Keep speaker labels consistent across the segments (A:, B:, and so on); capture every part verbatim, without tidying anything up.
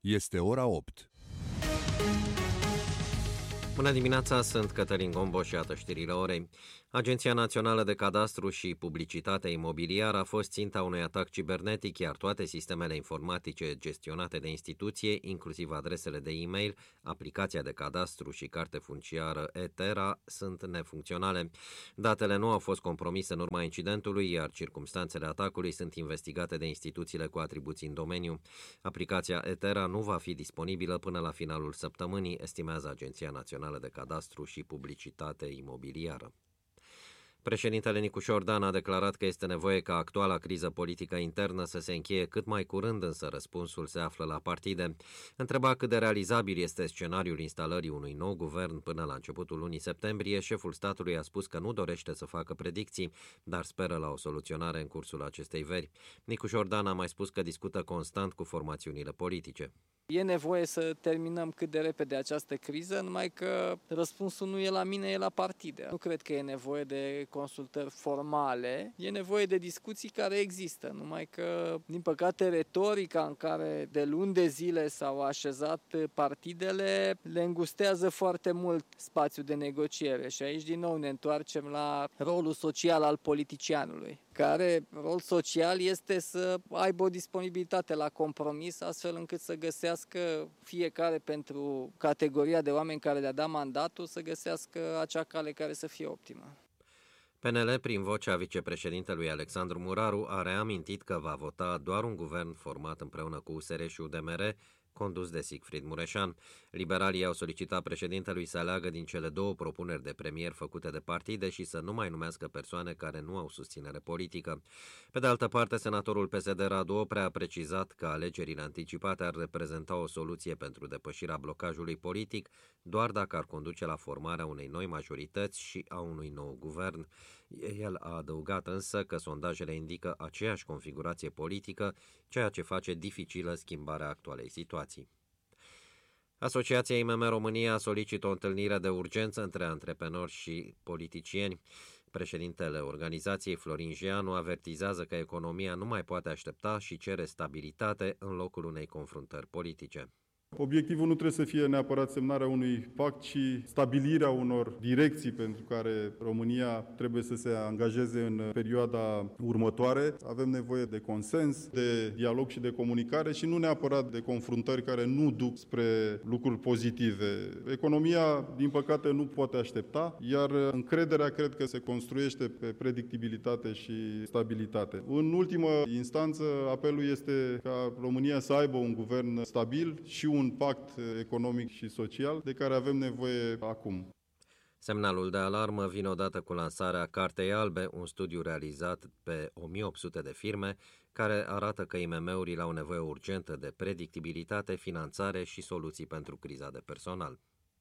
A: Este ora opt.
B: Bună dimineața, sunt Cătălin Gombo și iată știrile orei. Agenția Națională de Cadastru și Publicitate Imobiliară a fost ținta unui atac cibernetic, iar toate sistemele informatice gestionate de instituție, inclusiv adresele de e-mail, aplicația de cadastru și carte funciară e-Terra, sunt nefuncționale. Datele nu au fost compromise în urma incidentului, iar circumstanțele atacului sunt investigate de instituțiile cu atribuții în domeniu. Aplicația e-Terra nu va fi disponibilă până la finalul săptămânii, estimează Agenția Națională de Cadastru și Publicitate Imobiliară. Președintele Nicușor Dan a declarat că este nevoie ca actuala criză politică internă să se încheie cât mai curând, însă răspunsul se află la partide. Întreba cât de realizabil este scenariul instalării unui nou guvern până la începutul lunii septembrie, șeful statului a spus că nu dorește să facă predicții, dar speră la o soluționare în cursul acestei veri. Nicușor Dan a mai spus că discută constant cu formațiunile politice.
C: E nevoie să terminăm cât de repede această criză, numai că răspunsul nu e la mine, e la partide. Nu cred că e nevoie de consultări formale, e nevoie de discuții care există, numai că, din păcate, retorica în care de luni de zile s-au așezat partidele le îngustează foarte mult spațiul de negociere și aici din nou ne întoarcem la rolul social al politicianului, care rol social este să aibă o disponibilitate la compromis, astfel încât să găsească fiecare pentru categoria de oameni care le-a dat mandatul să găsească acea cale care să fie optimă.
B: P N L, prin vocea vicepreședintelui Alexandru Muraru, a reamintit că va vota doar un guvern format împreună cu U S R și U D M R, condus de Sigfrid Mureșan. Liberalii au solicitat președintelui să aleagă din cele două propuneri de premier făcute de partide și să nu mai numească persoane care nu au susținere politică. Pe de altă parte, senatorul P S D Radu Oprea a precizat că alegerile anticipate ar reprezenta o soluție pentru depășirea blocajului politic, doar dacă ar conduce la formarea unei noi majorități și a unui nou guvern. El a adăugat însă că sondajele indică aceeași configurație politică, ceea ce face dificilă schimbarea actualei situații. Asociația I M M România solicită o întâlnire de urgență între antreprenori și politicieni. Președintele organizației, Florin Jeanu, avertizează că economia nu mai poate aștepta și cere stabilitate în locul unei confruntări politice.
D: Obiectivul nu trebuie să fie neapărat semnarea unui pact, ci stabilirea unor direcții pentru care România trebuie să se angajeze în perioada următoare. Avem nevoie de consens, de dialog și de comunicare și nu neapărat de confruntări care nu duc spre lucruri pozitive. Economia, din păcate, nu poate aștepta, iar încrederea cred că se construiește pe predictibilitate și stabilitate. În ultimă instanță, apelul este ca România să aibă un guvern stabil și un pact economic și social de care avem nevoie acum.
B: Semnalul de alarmă vine odată cu lansarea Cartei Albe, un studiu realizat pe o mie opt sute de firme, care arată că I M M-urile au nevoie urgentă de predictibilitate, finanțare și soluții pentru criza de personal.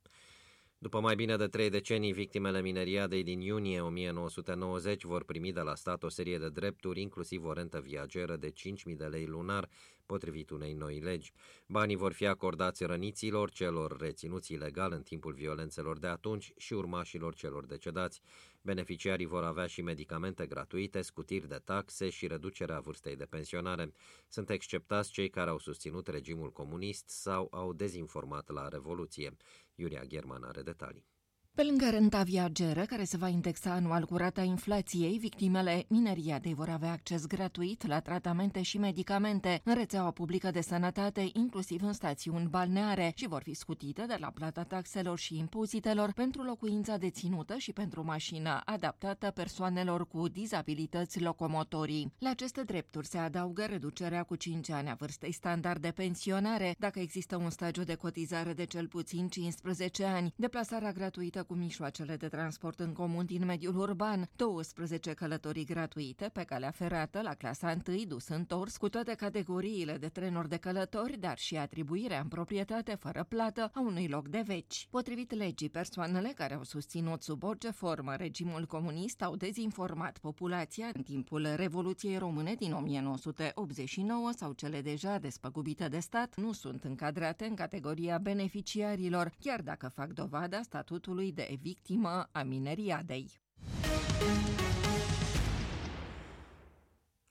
B: După mai bine de trei decenii, victimele mineriadei din iunie o mie nouă sute nouăzeci vor primi de la stat o serie de drepturi, inclusiv o rentă viageră de cinci mii de lei lunar, potrivit unei noi legi. Banii vor fi acordați răniților, celor reținuți ilegal în timpul violențelor de atunci și urmașilor celor decedați. Beneficiarii vor avea și medicamente gratuite, scutiri de taxe și reducerea vârstei de pensionare. Sunt exceptați cei care au susținut regimul comunist sau au dezinformat la Revoluție. Iulia Gherman are detalii.
E: Pe lângă renta viageră, care se va indexa anual cu rata inflației, victimele mineriadei vor avea acces gratuit la tratamente și medicamente în rețeaua publică de sănătate, inclusiv în stațiuni balneare, și vor fi scutite de la plata taxelor și impozitelor pentru locuința deținută și pentru mașina adaptată persoanelor cu dizabilități locomotorii. La aceste drepturi se adaugă reducerea cu cinci ani a vârstei standard de pensionare, dacă există un stagiu de cotizare de cel puțin cincisprezece ani, deplasarea gratuită cu mijloacele de transport în comun din mediul urban, douăsprezece călătorii gratuite pe calea ferată la clasa unu dus-întors cu toate categoriile de trenuri de călători, dar și atribuirea în proprietate fără plată a unui loc de veci. Potrivit legii, persoanele care au susținut sub orice formă regimul comunist au dezinformat populația în timpul Revoluției Române din o mie nouă sute optzeci și nouă sau cele deja despăgubite de stat nu sunt încadrate în categoria beneficiarilor, chiar dacă fac dovada statutului de victimă a mineriadei.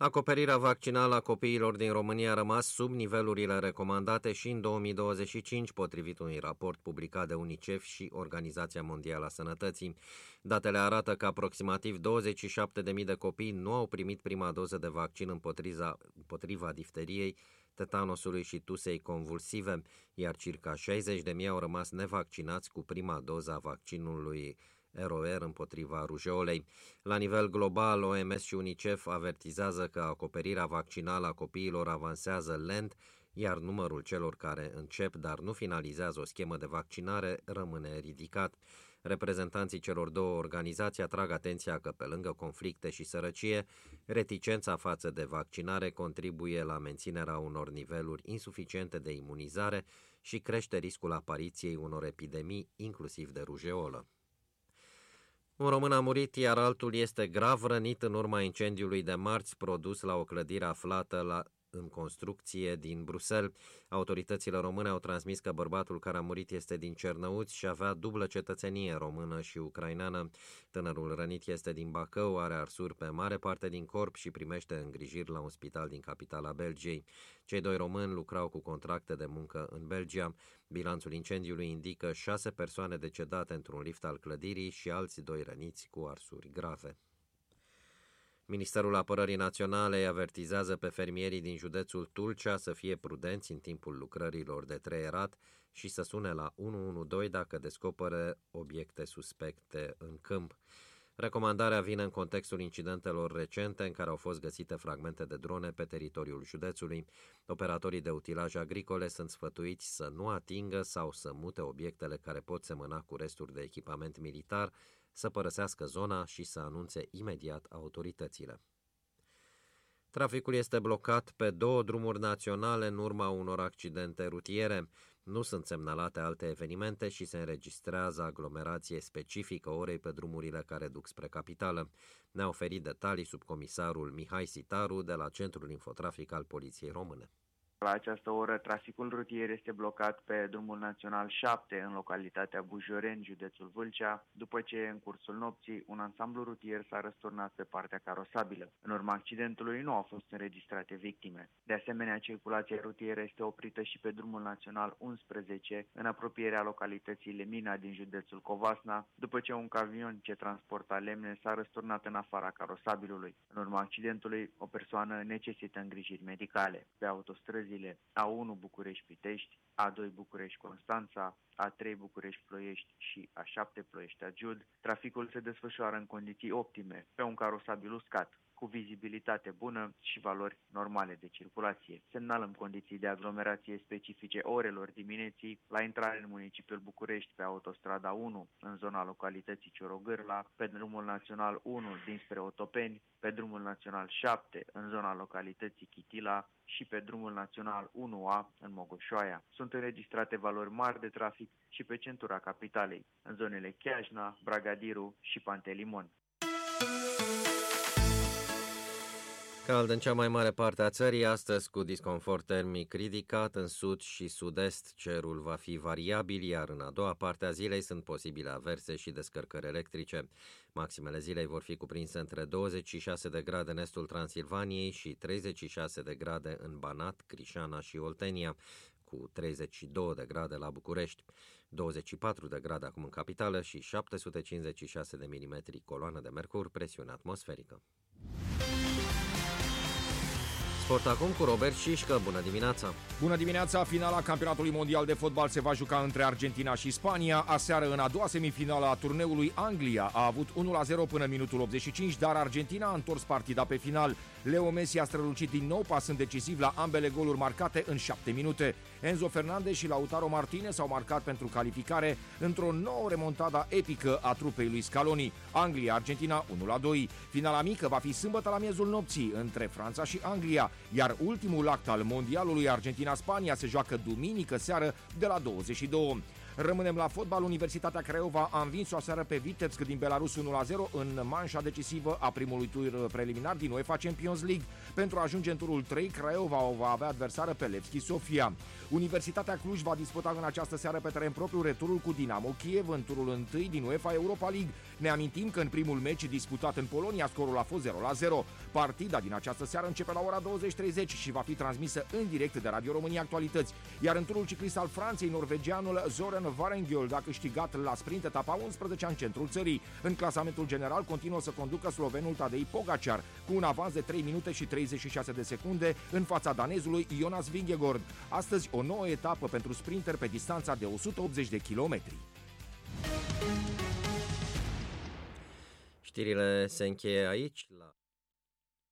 B: Acoperirea vaccinală a copiilor din România a rămas sub nivelurile recomandate și în două mii douăzeci și cinci, potrivit unui raport publicat de UNICEF și Organizația Mondială a Sănătății. Datele arată că aproximativ douăzeci și șapte de mii de copii nu au primit prima doză de vaccin împotriva, împotriva difteriei, tetanosului și tusei convulsive, iar circa șaizeci de mii au rămas nevaccinați cu prima doză a vaccinului R O R împotriva rujeolei. La nivel global, O M S și UNICEF avertizează că acoperirea vaccinală a copiilor avansează lent, iar numărul celor care încep, dar nu finalizează o schemă de vaccinare, rămâne ridicat. Reprezentanții celor două organizații atrag atenția că, pe lângă conflicte și sărăcie, reticența față de vaccinare contribuie la menținerea unor niveluri insuficiente de imunizare și crește riscul apariției unor epidemii, inclusiv de rujeolă. Un român a murit, iar altul este grav rănit în urma incendiului de marți produs la o clădire aflată la, în construcție din Bruxelles. Autoritățile române au transmis că bărbatul care a murit este din Cernăuți și avea dublă cetățenie română și ucraineană. Tânărul rănit este din Bacău, are arsuri pe mare parte din corp și primește îngrijiri la un spital din capitala Belgiei. Cei doi români lucrau cu contracte de muncă în Belgia. Bilanțul incendiului indică șase persoane decedate într-un lift al clădirii și alți doi răniți cu arsuri grave. Ministerul Apărării Naționale îi avertizează pe fermierii din județul Tulcea să fie prudenți în timpul lucrărilor de treierat și să sune la unu unu doi dacă descoperă obiecte suspecte în câmp. Recomandarea vine în contextul incidentelor recente în care au fost găsite fragmente de drone pe teritoriul județului. Operatorii de utilaje agricole sunt sfătuiți să nu atingă sau să mute obiectele care pot semăna cu resturi de echipament militar, să părăsească zona și să anunțe imediat autoritățile. Traficul este blocat pe două drumuri naționale în urma unor accidente rutiere. Nu sunt semnalate alte evenimente și se înregistrează aglomerație specifică orei pe drumurile care duc spre capitală. Ne-a oferit detalii subcomisarul Mihai Sitaru de la Centrul Infotrafic al Poliției Române.
A: La această oră, traficul rutier este blocat pe drumul național șapte în localitatea Bujoreni, județul Vâlcea, după ce, în cursul nopții, un ansamblu rutier s-a răsturnat pe partea carosabilă. În urma accidentului nu au fost înregistrate victime. De asemenea, circulația rutieră este oprită și pe drumul național unsprezece, în apropierea localității Lemina din județul Covasna, după ce un camion ce transporta lemne s-a răsturnat în afara carosabilului. În urma accidentului, o persoană necesită îngrijiri medicale. Pe autostrăzi A unu București-Pitești, A doi București-Constanța, A trei București-Ploiești și A șapte Ploiești-Agiud, traficul se desfășoară în condiții optime, pe un carosabil uscat, cu vizibilitate bună și valori normale de circulație. Semnalăm condiții de aglomerație specifice orelor dimineții la intrare în municipiul București pe autostrada unu, în zona localității Ciorogârla, pe drumul național unu dinspre Otopeni, pe drumul național șapte în zona localității Chitila și pe drumul național unu A în Mogoșoaia. Sunt înregistrate valori mari de trafic și pe centura capitalei, în zonele Chiajna, Bragadiru și Pantelimon.
B: Cald în cea mai mare parte a țării, astăzi cu disconfort termic ridicat, în sud și sud-est cerul va fi variabil, iar în a doua parte a zilei sunt posibile averse și descărcări electrice. Maximele zilei vor fi cuprinse între douăzeci și șase de grade în estul Transilvaniei și treizeci și șase de grade în Banat, Crișana și Oltenia, cu treizeci și două de grade la București, douăzeci și patru de grade acum în capitală și șapte sute cincizeci și șase de milimetri coloană de mercur, presiune atmosferică. Sport acum cu Robert Șișcă. Bună dimineața!
F: Bună dimineața! Finala campionatului mondial de fotbal se va juca între Argentina și Spania. Aseară, în a doua semifinală a turneului, Anglia a avut unu la zero până în minutul optzeci și cinci, dar Argentina a întors partida pe final. Leo Messi a strălucit din nou, pasând decisiv la ambele goluri marcate în șapte minute. Enzo Fernandez și Lautaro Martinez s-au marcat pentru calificare într-o nouă remontada epică a trupei lui Scaloni. Anglia-Argentina unu la doi. Finala mică va fi sâmbătă la miezul nopții între Franța și Anglia, iar ultimul act al mondialului Argentina-Spania se joacă duminică seară de la douăzeci și două. Rămânem la fotbal. Universitatea Craiova a învins-o aseară pe Vitebsk din Belarus unu la zero în manșa decisivă a primului tur preliminar din UEFA Champions League. Pentru a ajunge în turul trei, Craiova o va avea adversară pe Levski Sofia. Universitatea Cluj va disputa în această seară pe teren propriu returul cu Dinamo Kiev în turul întâi din UEFA Europa League. Ne amintim că în primul meci disputat în Polonia scorul a fost zero la zero. Partida din această seară începe la ora douăzeci treizeci și va fi transmisă în direct de Radio România Actualități. Iar în turul ciclist al Franței, norvegianul Zoran Varengild a câștigat la sprint etapa unsprezece în centrul țării. În clasamentul general continuă să conducă slovenul Tadej Pogacar cu un avans de trei minute și treizeci și șase de secunde în fața danezului Jonas Vingegaard. Astăzi o nouă etapă pentru sprinter pe distanța de o sută optzeci de kilometri.
B: Știrile se încheie aici. La